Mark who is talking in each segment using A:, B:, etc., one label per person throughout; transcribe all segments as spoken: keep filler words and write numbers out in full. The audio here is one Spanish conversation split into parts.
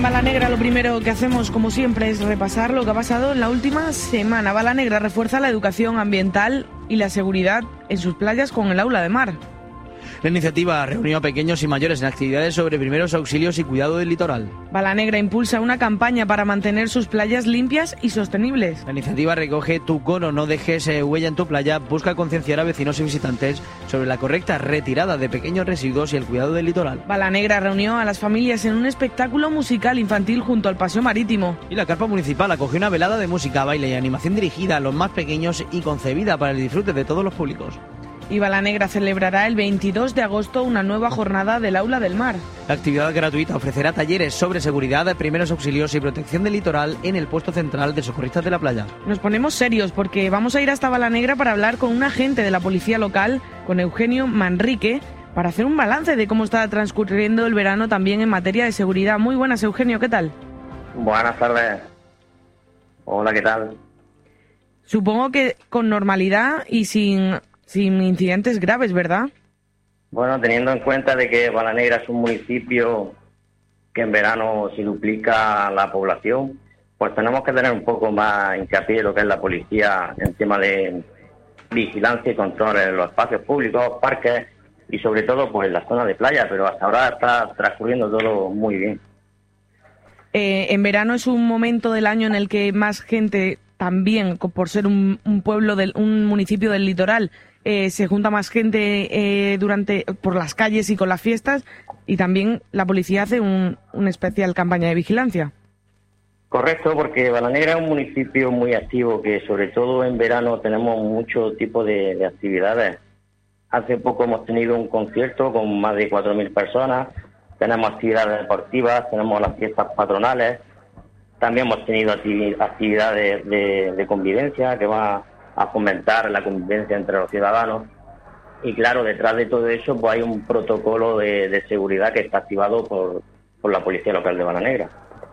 A: Balanegra lo primero que hacemos, como siempre, es repasar lo que ha pasado en la última semana. Balanegra refuerza la educación ambiental y la seguridad en sus playas con el aula de mar.
B: La iniciativa reunió a pequeños y mayores en actividades sobre primeros auxilios y cuidado del litoral.
A: Balanegra impulsa una campaña para mantener sus playas limpias y sostenibles.
B: La iniciativa recoge Tu cono, no dejes huella en tu playa, busca concienciar a vecinos y visitantes sobre la correcta retirada de pequeños residuos y el cuidado del litoral.
A: Balanegra reunió a las familias en un espectáculo musical infantil junto al Paseo Marítimo.
B: Y la carpa municipal acogió una velada de música, baile y animación dirigida a los más pequeños y concebida para el disfrute de todos los públicos.
A: Y Balanegra celebrará el veintidós de agosto una nueva jornada del Aula del Mar.
B: La actividad gratuita ofrecerá talleres sobre seguridad, primeros auxilios y protección del litoral en el puesto central de socorristas de la playa.
A: Nos ponemos serios porque vamos a ir hasta Balanegra para hablar con un agente de la policía local, con Eugenio Manrique, para hacer un balance de cómo está transcurriendo el verano también en materia de seguridad. Muy buenas, Eugenio, ¿qué tal?
C: Buenas tardes. Hola, ¿qué tal?
A: Supongo que con normalidad y sin... sin incidentes graves, ¿verdad?
C: Bueno, teniendo en cuenta de que Balanegra es un municipio que en verano se duplica la población, pues tenemos que tener un poco más hincapié en lo que es la policía en tema de vigilancia y control en los espacios públicos, parques y sobre todo pues en la zona de playa, pero hasta ahora está transcurriendo todo muy bien.
A: Eh, en verano es un momento del año en el que más gente, también por ser un, un pueblo, del, un municipio del litoral, Eh, se junta más gente eh, durante por las calles y con las fiestas, y también la policía hace un, una especial campaña de vigilancia.
C: Correcto, porque Balanegra es un municipio muy activo, que sobre todo en verano tenemos mucho tipo de, de actividades. Hace poco hemos tenido un concierto con más de cuatro mil personas, tenemos actividades deportivas, tenemos las fiestas patronales, también hemos tenido actividades de, de convivencia que va a fomentar la convivencia entre los ciudadanos. Y claro, detrás de todo eso pues hay un protocolo de, de seguridad que está activado por, por la Policía Local de Balanegra.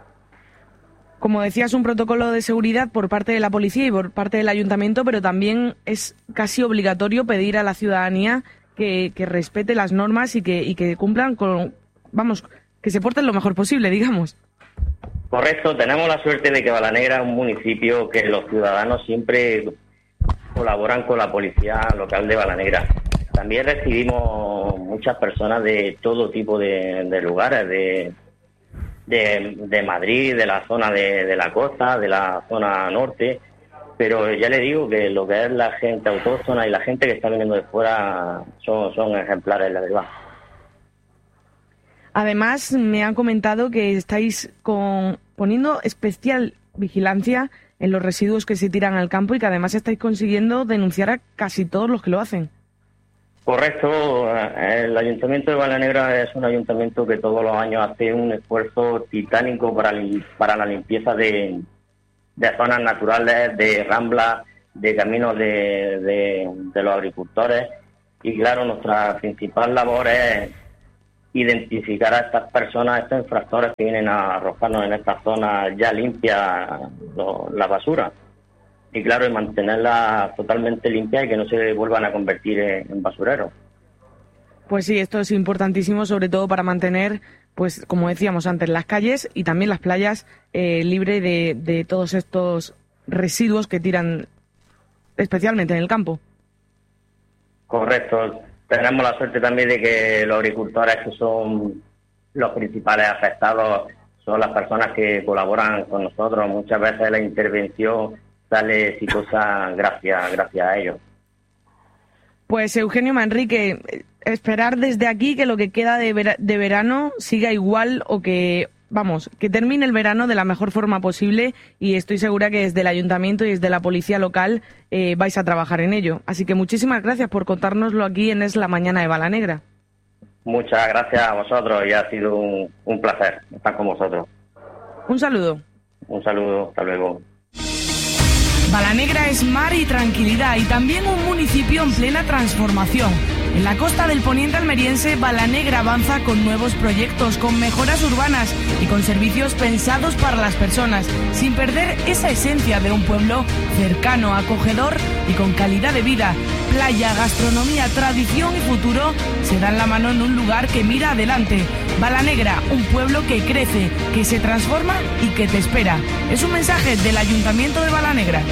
A: Como decías, un protocolo de seguridad por parte de la policía y por parte del ayuntamiento, pero también es casi obligatorio pedir a la ciudadanía que, que respete las normas y que, y que cumplan con, vamos, que se porten lo mejor posible, digamos.
C: Correcto, tenemos la suerte de que Balanegra es un municipio que los ciudadanos siempre colaboran con la Policía Local de Balanegra. También recibimos muchas personas de todo tipo de, de lugares, de, de, de Madrid, de la zona de, de la costa, de la zona norte, pero ya le digo que lo que es la gente autóctona y la gente que está viniendo de fuera son, son ejemplares, la verdad.
A: Además, me han comentado que estáis con, poniendo especial vigilancia en los residuos que se tiran al campo y que además estáis consiguiendo denunciar a casi todos los que lo hacen.
C: Correcto. El Ayuntamiento de Balanegra es un ayuntamiento que todos los años hace un esfuerzo titánico para, para la limpieza de, de zonas naturales, de ramblas, de caminos de, de, de los agricultores. Y claro, nuestra principal labor es identificar a estas personas, estos infractores que vienen a arrojarnos en esta zona ya limpia lo, la basura. Y claro, y mantenerla totalmente limpia y que no se vuelvan a convertir en, en basureros.
A: Pues sí, esto es importantísimo, sobre todo para mantener, pues como decíamos antes, las calles y también las playas eh, libres de, de todos estos residuos que tiran especialmente en el campo.
C: Correcto. Tenemos la suerte también de que los agricultores, que son los principales afectados, son las personas que colaboran con nosotros. Muchas veces la intervención sale exitosa gracias, gracias a ellos.
A: Pues Eugenio Manrique, esperar desde aquí que lo que queda de, vera- de verano siga igual o que, vamos, que termine el verano de la mejor forma posible, y estoy segura que desde el ayuntamiento y desde la policía local eh, vais a trabajar en ello. Así que muchísimas gracias por contárnoslo aquí en Es la Mañana de Balanegra.
C: Muchas gracias a vosotros y ha sido un, un placer estar con vosotros.
A: Un saludo.
C: Un saludo, hasta luego.
A: Balanegra es mar y tranquilidad, y también un municipio en plena transformación. En la costa del poniente almeriense, Balanegra avanza con nuevos proyectos, con mejoras urbanas y con servicios pensados para las personas, sin perder esa esencia de un pueblo cercano, acogedor y con calidad de vida. Playa, gastronomía, tradición y futuro se dan la mano en un lugar que mira adelante. Balanegra, un pueblo que crece, que se transforma y que te espera. Es un mensaje del Ayuntamiento de Balanegra.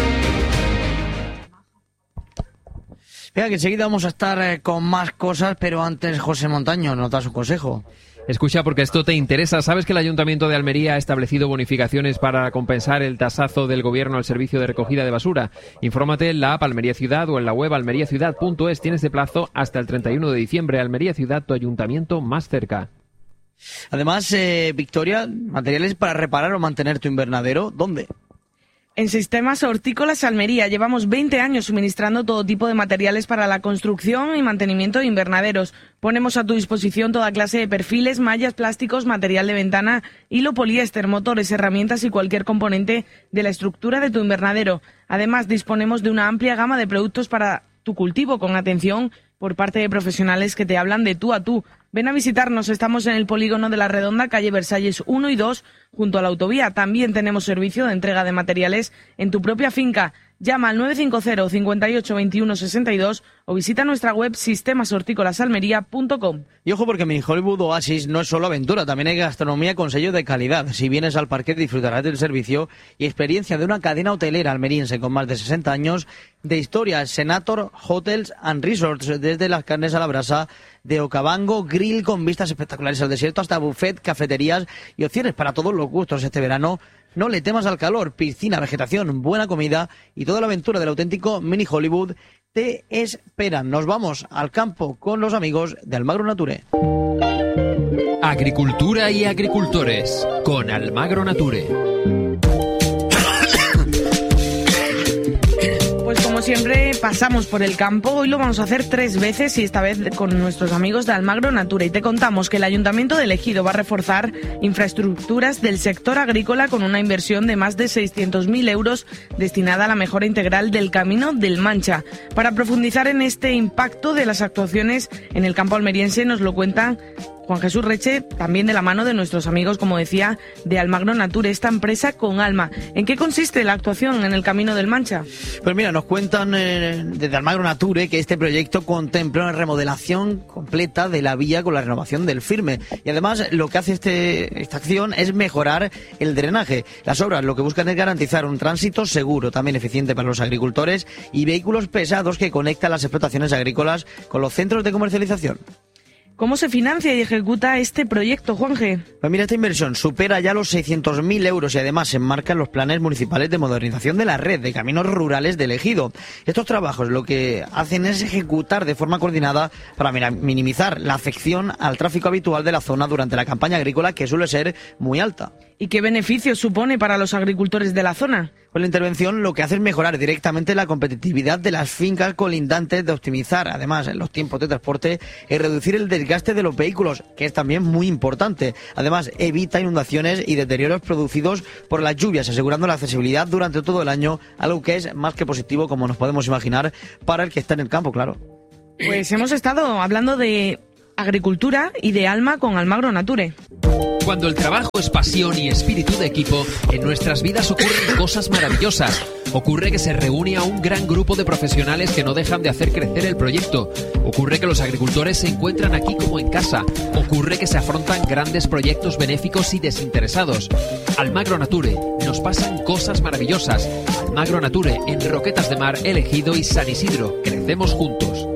B: Venga, que enseguida vamos a estar con más cosas, pero antes José Montaño nos da su consejo.
D: Escucha, porque esto te interesa. ¿Sabes que el Ayuntamiento de Almería ha establecido bonificaciones para compensar el tasazo del Gobierno al servicio de recogida de basura? Infórmate en la app Almería Ciudad o en la web almería ciudad punto es. Tienes de plazo hasta el treinta y uno de diciembre. Almería Ciudad, tu ayuntamiento más cerca.
B: Además, eh, Victoria, materiales para reparar o mantener tu invernadero, ¿dónde?
A: En Sistemas Hortícolas Almería llevamos veinte años suministrando todo tipo de materiales para la construcción y mantenimiento de invernaderos. Ponemos a tu disposición toda clase de perfiles, mallas, plásticos, material de ventana, hilo poliéster, motores, herramientas y cualquier componente de la estructura de tu invernadero. Además, disponemos de una amplia gama de productos para tu cultivo con atención por parte de profesionales que te hablan de tú a tú. Ven a visitarnos, estamos en el polígono de La Redonda, calle Versalles uno y dos, junto a la autovía. También tenemos servicio de entrega de materiales en tu propia finca. Llama al nueve cinco cero, cincuenta y ocho, veintiuno, sesenta y dos o visita nuestra web sistemas hortícolas almería punto com.
B: Y ojo, porque Mini Hollywood Oasis no es solo aventura, también hay gastronomía con sello de calidad. Si vienes al parque disfrutarás del servicio y experiencia de una cadena hotelera almeriense con más de sesenta años de historia, Senator Hotels and Resorts, desde las carnes a la brasa de Okavango, grill con vistas espectaculares al desierto, hasta buffet, cafeterías y opciones para todos los gustos este verano. No le temas al calor, piscina, vegetación, buena comida y toda la aventura del auténtico Mini Hollywood te esperan. Nos vamos al campo con los amigos de Almagro Nature.
E: Agricultura y agricultores con Almagro Nature.
A: Pues como siempre pasamos por el campo, hoy lo vamos a hacer tres veces y esta vez con nuestros amigos de Almagro Nature. Y te contamos que el Ayuntamiento de Ejido va a reforzar infraestructuras del sector agrícola con una inversión de más de seiscientos mil euros destinada a la mejora integral del Camino del Mancha. Para profundizar en este impacto de las actuaciones en el campo almeriense nos lo cuentan Juan Jesús Reche, también de la mano de nuestros amigos, como decía, de Almagro Nature, esta empresa con alma. ¿En qué consiste la actuación en el Camino del Mancha?
B: Pues mira, nos cuentan eh, desde Almagro Nature que este proyecto contempla una remodelación completa de la vía con la renovación del firme. Y además lo que hace este, esta acción es mejorar el drenaje. Las obras lo que buscan es garantizar un tránsito seguro, también eficiente para los agricultores y vehículos pesados que conectan las explotaciones agrícolas con los centros de comercialización.
A: ¿Cómo se financia y ejecuta este proyecto, Juanje?
B: Pues mira, esta inversión supera ya los seiscientos mil euros y además se enmarcan los planes municipales de modernización de la red de caminos rurales del Ejido. Estos trabajos lo que hacen es ejecutar de forma coordinada para minimizar la afección al tráfico habitual de la zona durante la campaña agrícola, que suele ser muy alta.
A: ¿Y qué beneficios supone para los agricultores de la zona?
B: Pues la intervención lo que hace es mejorar directamente la competitividad de las fincas colindantes, de optimizar además los tiempos de transporte y reducir el desgaste de los vehículos, que es también muy importante. Además, evita inundaciones y deterioros producidos por las lluvias, asegurando la accesibilidad durante todo el año, algo que es más que positivo, como nos podemos imaginar, para el que está en el campo, claro.
A: Pues hemos estado hablando de agricultura y de alma con Almagro Nature.
E: Cuando el trabajo es pasión y espíritu de equipo, en nuestras vidas ocurren cosas maravillosas. Ocurre que se reúne a un gran grupo de profesionales que no dejan de hacer crecer el proyecto. Ocurre que los agricultores se encuentran aquí como en casa. Ocurre que se afrontan grandes proyectos benéficos y desinteresados. Almagro Nature, nos pasan cosas maravillosas. Almagro Nature, en Roquetas de Mar, El Ejido y San Isidro. Crecemos juntos.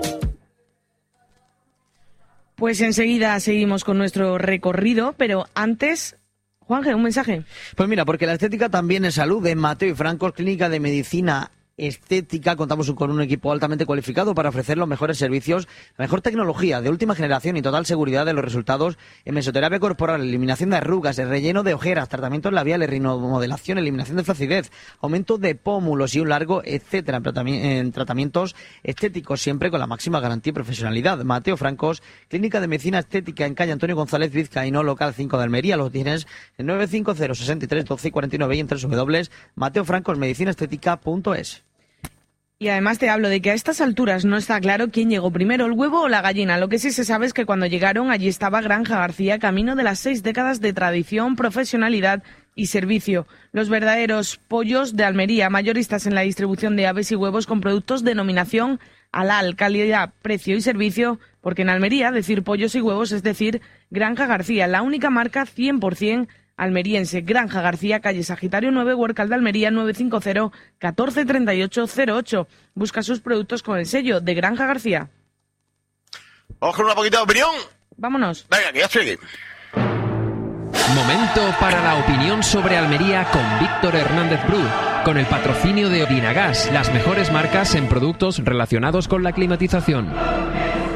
A: Pues enseguida seguimos con nuestro recorrido, pero antes, Juanje, un mensaje.
B: Pues mira, porque la estética también es salud. En Mateo y Francos, Clínica de Medicina Estética, contamos con un equipo altamente cualificado para ofrecer los mejores servicios, la mejor tecnología de última generación y total seguridad de los resultados en mesoterapia corporal, eliminación de arrugas, el relleno de ojeras, tratamientos labiales, rinomodelación, eliminación de flacidez, aumento de pómulos y un largo, etcétera, en tratamientos estéticos, siempre con la máxima garantía y profesionalidad. Mateo Francos, Clínica de Medicina Estética en calle Antonio González Vizcaíno, local cinco de Almería. Lo tienes en nueve cinco cero, sesenta y tres, doce cuarenta y nueve y en doble u doble u doble u punto mateo francos medicina estética punto es.
A: Y además te hablo de que a estas alturas no está claro quién llegó primero, el huevo o la gallina. Lo que sí se sabe es que cuando llegaron allí estaba Granja García, camino de las seis décadas de tradición, profesionalidad y servicio. Los verdaderos pollos de Almería, mayoristas en la distribución de aves y huevos con productos denominación Halal, calidad, precio y servicio, porque en Almería decir pollos y huevos es decir Granja García, la única marca cien por ciento almeriense. Granja García, calle Sagitario nueve, Huércal de Almería, nueve cinco cero, uno cuatro tres ocho cero ocho. Busca sus productos con el sello de Granja García.
F: Vamos con una poquita de opinión.
A: Vámonos.
F: Venga, que ya estoy aquí.
E: Momento para la opinión sobre Almería con Víctor Hernández Bru, con el patrocinio de Odinagas, las mejores marcas en productos relacionados con la climatización.